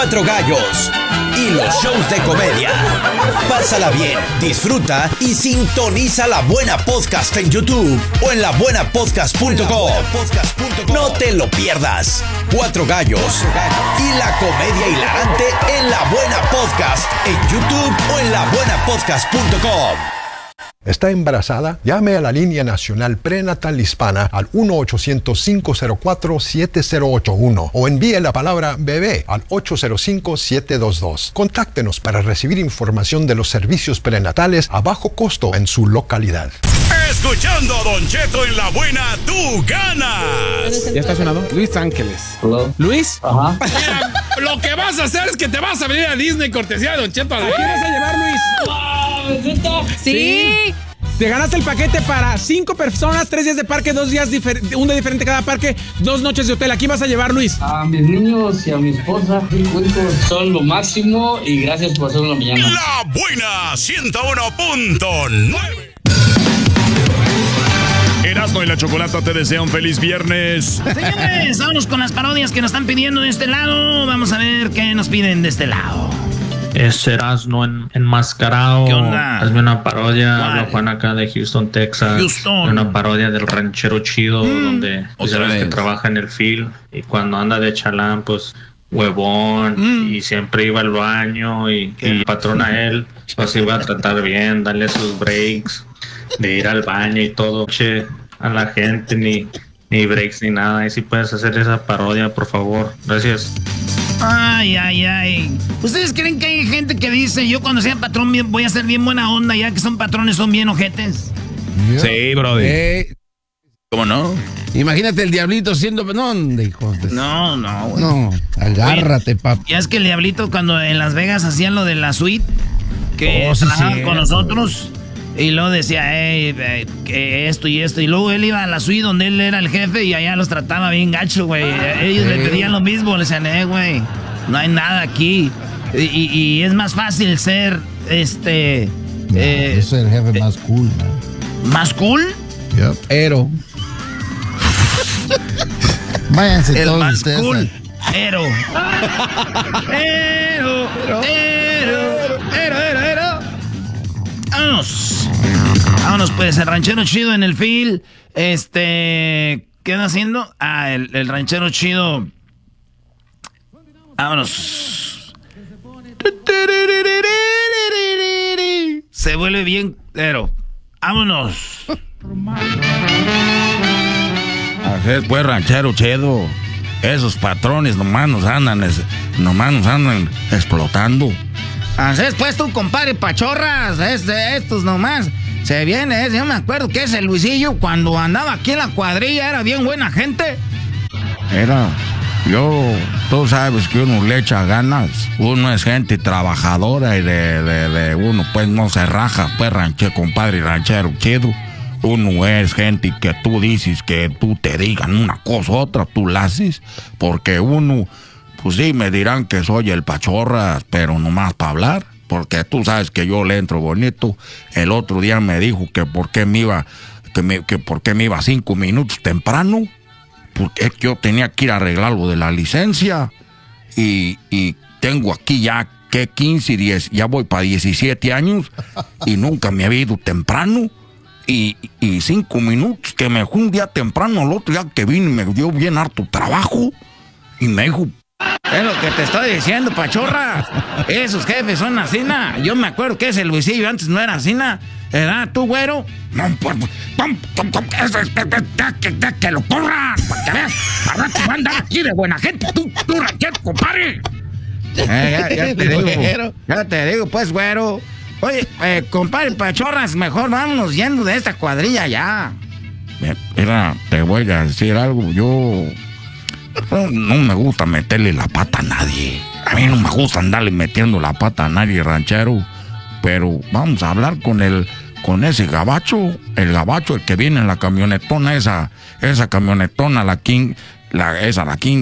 Cuatro gallos y los shows de comedia. Pásala bien, disfruta y sintoniza La Buena Podcast en YouTube o en labuenapodcast.com. No te lo pierdas. Cuatro gallos y la comedia hilarante en La Buena Podcast en YouTube o en labuenapodcast.com. ¿Está embarazada? Llame a la línea nacional prenatal hispana al 1-800-504-7081 o envíe la palabra bebé al 805-722. Contáctenos para recibir información de los servicios prenatales a bajo costo en su localidad. Escuchando a Don Cheto en La Buena, tú ganas. ¿Ya está sonado? Luis Ángeles. Hello. ¿Luis? Ajá. Lo que vas a hacer es que te vas a venir a Disney cortesía de Don Cheto. ¿A quién vas a llevar, Luis? Sí. Te ganaste el paquete para 5 personas, 3 días de parque, 2 días un día diferente cada parque, 2 noches de hotel. ¿A quién vas a llevar, Luis? A mis niños y a mi esposa, son lo máximo y gracias por hacerlo mañana. La Buena 101.9. Erasmo y la Chocolata te desea un feliz viernes. Señores, vámonos con las parodias que nos están pidiendo de este lado. Vamos a ver qué nos piden de este lado. Es Erasmo enmascarado. ¿Qué onda? Hazme una parodia. ¿Cuál? Hablo Juan acá de Houston, Texas. Houston. Una parodia del ranchero chido, donde pues, otra ya ves que vez. trabaja en el field y cuando anda de chalán, pues huevón y siempre iba al baño y el patrón a él pues iba a tratar bien, darle sus breaks de ir al baño y todo. Che, a la gente ni breaks ni nada. Y si puedes hacer esa parodia, por favor. Gracias. Ay, ay, ay. ¿Ustedes creen que hay gente que dice, yo cuando sea patrón voy a ser bien buena onda, ya que son patrones, son bien ojetes? Sí, brody. ¿Cómo no? Imagínate el diablito siendo... No, hijo de... No, güey. No, agárrate, papi. Ya es que el diablito cuando en Las Vegas hacían lo de la suite, que Oh, sí, trabajaba cierto. con nosotros, y luego decía, que esto y esto, y luego él iba a la suite donde él era el jefe y allá los trataba bien gacho, güey. Ellos le pedían lo mismo, le decían, güey, no hay nada aquí. Y es más fácil ser, Yo soy el jefe más cool, man. ¿más cool? Pero... Váyanse El todos más ustedes. cool. Ero. Vámonos pues, el ranchero chido en el field. ¿Qué anda haciendo? El ranchero chido. Vámonos. Se vuelve bien, pero vámonos. Así es, pues, ranchero chido. Esos patrones nomás nos andan explotando. Así es, pues, tú, compadre Pachorras, estos nomás. Se viene, yo me acuerdo que ese Luisillo, cuando andaba aquí en la cuadrilla, era bien buena gente. Tú sabes que uno le echa ganas. Uno es gente trabajadora y de uno, pues, no se raja, pues, compadre ranchero chido. Uno es gente que tú dices que tú te digan una cosa u otra, tú la haces, porque uno, pues sí, me dirán que soy el Pachorras, pero nomás para hablar, porque tú sabes que yo le entro bonito. El otro día me dijo que por qué me iba 5 minutos temprano, porque es que yo tenía que ir a arreglar lo de la licencia, y tengo aquí ya, que 15 y 10, ya voy para 17 años, y nunca me había ido temprano. Y 5 minutos que me fui un día temprano, al otro día que vine me dio bien harto trabajo y me dijo... Es lo que te estoy diciendo, Pachorra. Esos jefes son asina. Yo me acuerdo que ese Luisillo antes no era asina. ¿Verdad, tú, güero? No, pues, que lo corran, para que veas. A rato va a andar aquí de buena gente, tú ranchero, compadre. Ya te digo, pues, güero. Oye, compadre Pachorras, mejor vámonos yendo de esta cuadrilla ya. Mira, te voy a decir algo. Yo no me gusta meterle la pata a nadie. A mí no me gusta andarle metiendo la pata a nadie, ranchero. Pero vamos a hablar con ese gabacho. El gabacho, el que viene en la camionetona, esa camionetona, la King Ranch.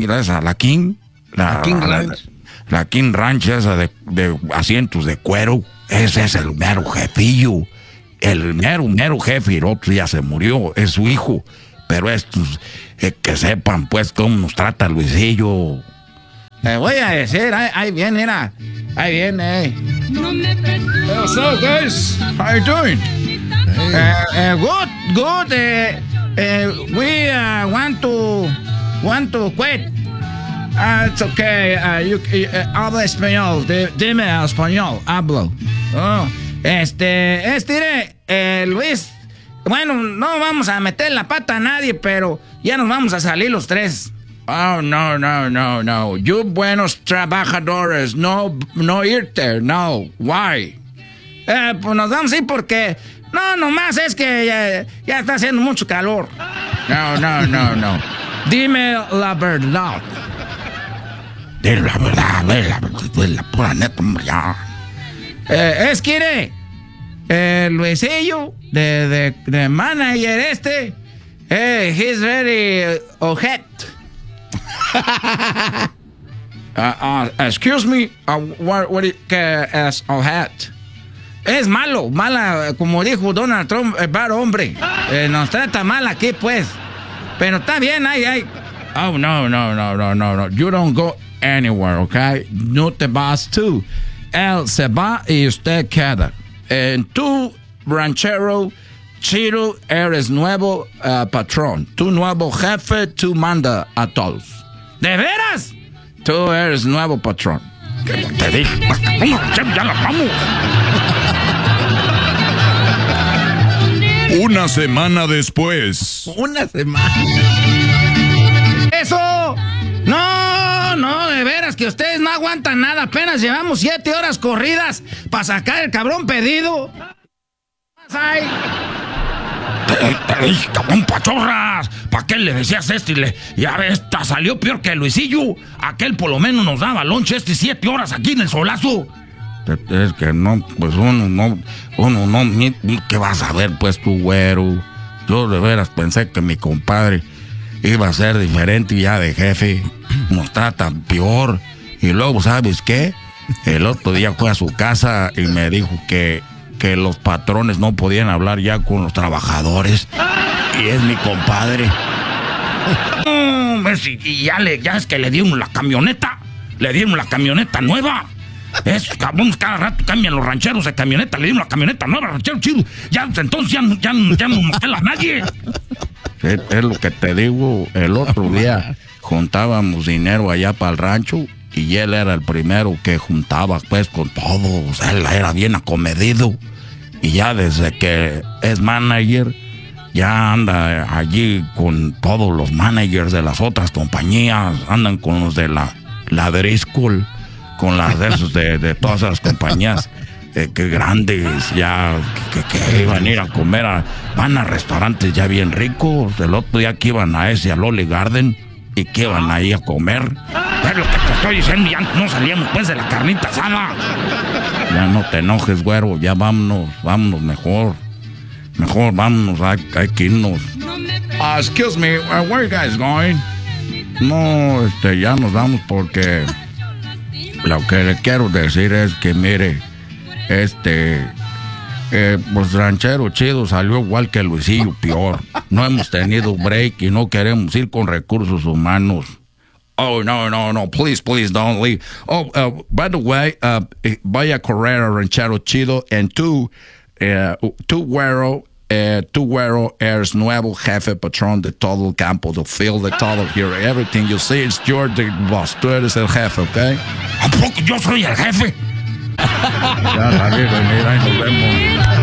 La King Ranch, esa de asientos de cuero. Ese es el mero jefillo. El mero jefe. El otro ya se murió. Es su hijo. Pero estos, que sepan, pues, cómo nos trata Luisillo. voy a decir, ahí viene, mira. Ahí viene. What's up, guys? How you doing? Good. We want to quit. It's okay. Habla español. Dime español. Hablo. Luis. Bueno, no vamos a meter la pata a nadie, pero ya nos vamos a salir los tres. Oh, no. You buenos trabajadores, no irte, no. Why? Pues nos vamos a ir porque... No, nomás es que ya está haciendo mucho calor. No. Dime la verdad. Dile la verdad, la pura neta, hombre, ya. Es que Luisillo, de manager he's very ojet. Excuse me, what es ojet? Es mala, como dijo Donald Trump, bar hombre. Nos trata mal aquí, pues. Pero está bien, ay. Oh, no. You don't go anywhere, okay? No te vas tú. Él se va y usted queda. Tú, ranchero Chido, eres nuevo patrón. Tu nuevo jefe, tú manda a todos. ¿De veras? Tú eres nuevo patrón. ¿Qué te dije? Ya la vamos. Una semana después. ¡Eso! No, de veras que ustedes no aguantan nada. Apenas llevamos 7 horas corridas para sacar el cabrón pedido. ¡Ay! Te dije, cabrón, pachorras. ¿Para qué le decías esto? Ya ves, salió peor que Luisillo. Aquel por lo menos nos daba lonche 7 horas aquí en el solazo. Es que no, pues uno no, ¿qué vas a ver, pues, tu güero? Yo de veras pensé que mi compadre iba a ser diferente y ya de jefe. Nos trata peor. Y luego, ¿sabes qué? El otro día fue a su casa y me dijo que los patrones no podían hablar ya con los trabajadores. Y es mi compadre. Y ya es que le dieron la camioneta. Le dieron la camioneta nueva. Es, cabrón, cada rato cambian los rancheros de camioneta. Le dieron la camioneta nueva, ranchero chido. Ya, entonces ya no nos pela nadie. Es lo que te digo. El otro día juntábamos dinero allá para el rancho. Y él era el primero que juntaba, pues, con todos. Él era bien acomedido. Y ya desde que es manager, ya anda allí con todos los managers de las otras compañías. Andan con los de la Driscoll, con las de esos de todas las compañías que grandes, ya que iban a ir a comer. Van a restaurantes ya bien ricos. El otro día que iban a ese, al Olive Garden, y que iban ahí a comer. Es lo que te estoy diciendo, ya no salíamos pues de la carnita asada. Ya no te enojes, güero, ya vámonos mejor. Mejor vámonos, hay que irnos. Excuse me, where are you guys going? No, ya nos vamos porque lo que le quiero decir es que mire, pues Ranchero Chido salió igual que Luisillo, peor. No hemos tenido break y no queremos ir con recursos humanos. Oh, no, please don't leave. Oh, by the way, vaya a correr a Ranchero Chido and tú, güero, eres nuevo jefe patrón de todo el campo, the field, de todo here. Everything you see, it's your boss. Tú eres el jefe, ¿ok? ¿A poco yo soy el jefe? Ya, mira, ahí nos vemos.